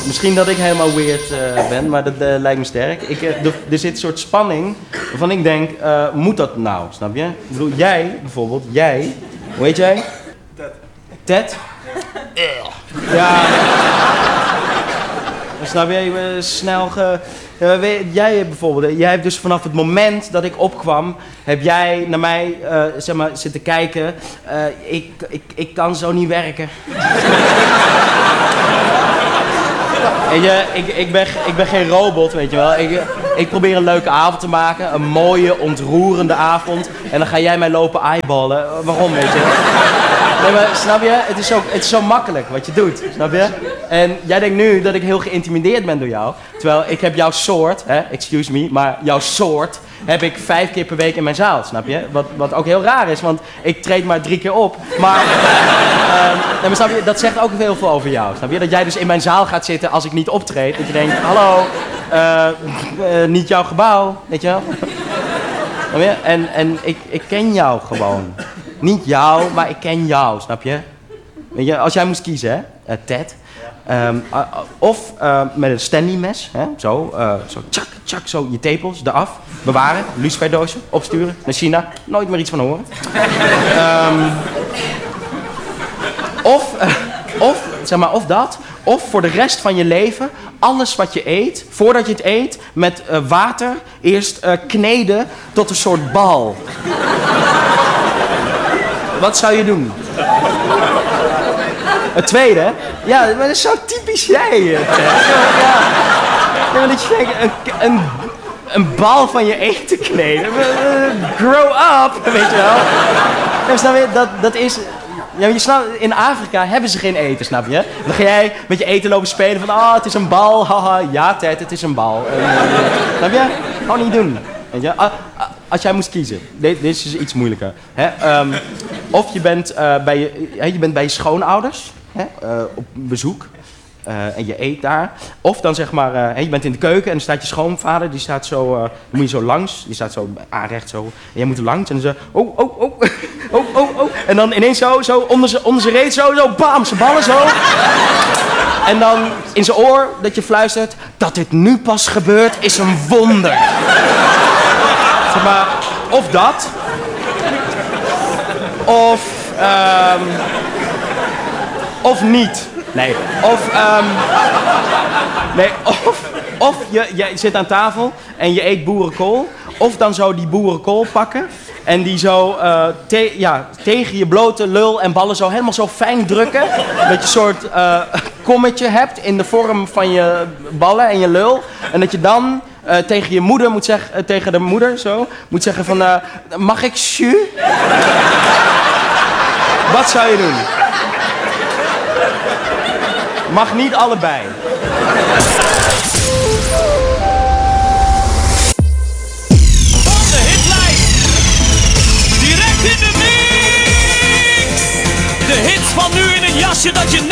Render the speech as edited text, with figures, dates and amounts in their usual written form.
Misschien dat ik helemaal weird ben, maar dat lijkt me sterk. Er zit een soort spanning waarvan ik denk, moet dat nou, snap je? Ik bedoel, jij bijvoorbeeld, hoe heet jij? Ted? Ja. Snap je? Snel jij bijvoorbeeld, jij hebt dus vanaf het moment dat ik opkwam, heb jij naar mij zeg maar, zitten kijken. Ik kan zo niet werken. Ik ben geen robot, weet je wel. Ik probeer een leuke avond te maken, een mooie, ontroerende avond. En dan ga jij mij lopen eyeballen. Waarom, weet je? Nee, maar snap je? Het is zo makkelijk wat je doet, snap je? En jij denkt nu dat ik heel geïntimideerd ben door jou. Terwijl ik heb jouw soort, excuse me, maar jouw soort heb ik 5 keer per week in mijn zaal, snap je? Wat ook heel raar is, want ik treed maar 3 keer op. Maar, maar snap je, dat zegt ook heel veel over jou, snap je? Dat jij dus in mijn zaal gaat zitten als ik niet optreed. Dat je denkt, hallo, niet jouw gebouw, weet je wel? Snap je? En ik ken jou gewoon. Niet jou, maar ik ken jou, snap je? Weet je, als jij moest kiezen, hè, Ted. Of met een Stanley mes, hè, zo tjak, zo je tepels eraf, bewaren, luciferdoosje, opsturen naar China, nooit meer iets van horen. Of dat, of voor de rest van je leven, alles wat je eet, voordat je het eet, met water eerst kneden tot een soort bal. Wat zou je doen? Het tweede? Ja, maar dat is zo typisch jij. Ja, maar dat je denkt, een bal van je eten kneden. Grow up, weet je wel. Ja, snap je, dat is... Ja, je snapt, in Afrika hebben ze geen eten, snap je? Dan ga jij met je eten lopen spelen van, het is een bal, haha. Ja, Ted, het is een bal. Snap je? Gewoon niet doen. Weet je? Als jij moest kiezen, dit is dus iets moeilijker. Hè? Of je bent, bij je schoonouders, hè? Op bezoek en je eet daar. Of dan zeg maar, je bent in de keuken en dan staat je schoonvader, die staat zo, dan moet je zo langs, die staat zo aanrecht zo. En jij moet er langs en dan zo, oh. En dan ineens zo onder zijn reet zo, bam, zijn ballen zo. En dan in zijn oor dat je fluistert, dat dit nu pas gebeurt is een wonder. Zeg maar, of dat. Of niet. Nee. Of je zit aan tafel en je eet boerenkool. Of dan zo die boerenkool pakken. En die zo tegen je blote lul en ballen zo helemaal zo fijn drukken. Dat je een soort kommetje hebt in de vorm van je ballen en je lul. En dat je dan... tegen je moeder moet zeggen, tegen de moeder zo, moet zeggen van, mag ik jus? Wat zou je doen? Mag niet allebei. Van de hitlijst, direct in de mix. De hits van nu in een jasje dat je